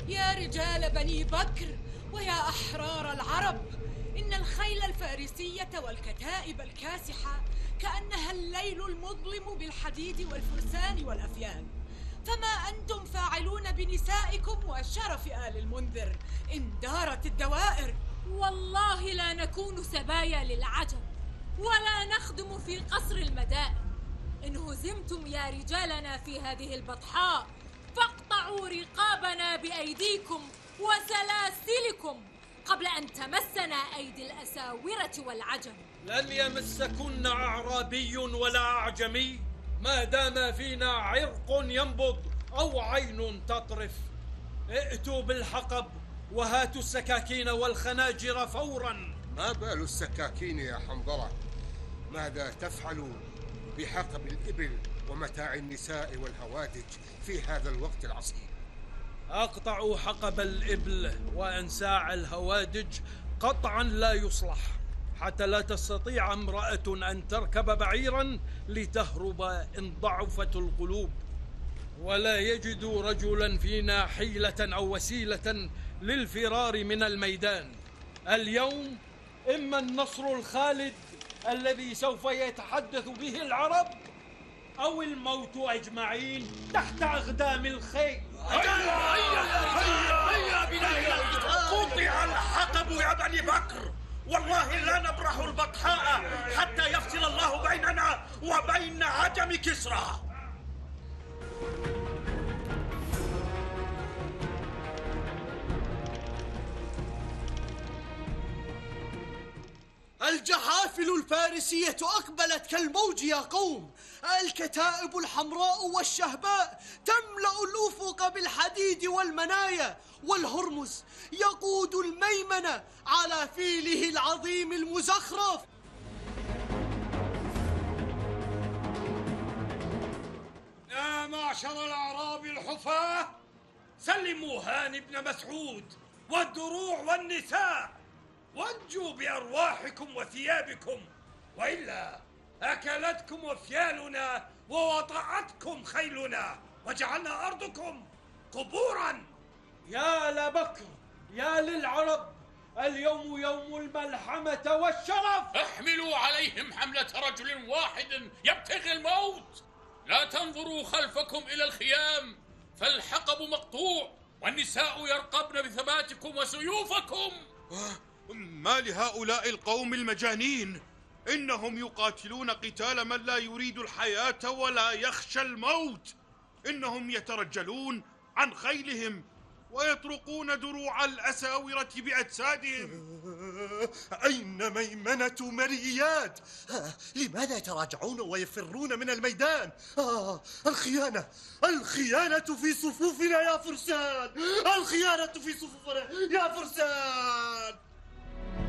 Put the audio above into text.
يا رجال بني بكر ويا أحرار العرب، إن الخيل الفارسية والكتائب الكاسحة كأنها الليل المظلم بالحديد والفرسان والأفيال. فما أنتم فاعلون بنسائكم وشرف آل المنذر إن دارت الدوائر؟ والله لا نكون سبايا للعجم ولا نخدم في قصر المدائن. إن هزمتم يا رجالنا في هذه البطحاء فاقطعوا رقابنا بأيديكم وسلاسلكم قبل أن تمسنا أيدي الأساورة والعجم. لن يمسكن أعرابي ولا أعجمي ما دام فينا عرق ينبض أو عين تطرف. ائتوا بالحقب وهاتوا السكاكين والخناجر فورا. ما بال السكاكين يا حنظلة؟ ماذا تفعل بحقب الإبل ومتاع النساء والهوادج في هذا الوقت العصيب؟ أقطع حقب الإبل وأنساع الهوادج قطعا لا يصلح، حتى لا تستطيع امرأة أن تركب بعيرا لتهرب إن ضعفت القلوب، ولا يجد رجلا فينا حيلة أو وسيلة للفرار من الميدان. اليوم إما النصر الخالد الذي سوف يتحدث به العرب، أو الموت أجمعين تحت أقدام الخيل. هيا بنا. قطع الحقب يا بني بكر، والله لا نبرح البطحاء حتى يفصل الله بيننا وبين عجم كسرى. الجحافل الفارسية أقبلت كالموج يا قوم، الكتائب الحمراء والشهباء تملأ الأفق بالحديد والمنايا، والهرمز يقود الميمنة على فيله العظيم المزخرف. يا معشر الأعراب الحفاة، سلموا هاني بن مسعود والدروع والنساء، وانجوا بأرواحكم وثيابكم، وإلا أكلتكم أفيالنا ووطأتكم خيلنا وجعلنا أرضكم قبورا. يا لبكر، يا للعرب، اليوم يوم الملحمة والشرف. احملوا عليهم حملة رجل واحد يبتغي الموت. لا تنظروا خلفكم إلى الخيام، فالحقب مقطوع والنساء يرقبن بثباتكم وسيوفكم. ما لهؤلاء القوم المجانين؟ إنهم يقاتلون قتال من لا يريد الحياة ولا يخشى الموت. إنهم يترجلون عن خيلهم ويطرقون دروع الأساورة بأجسادهم. أين ميمنة مريات؟ لماذا يتراجعون ويفرون من الميدان؟ الخيانة في صفوفنا يا فرسان، الخيانة في صفوفنا يا فرسان.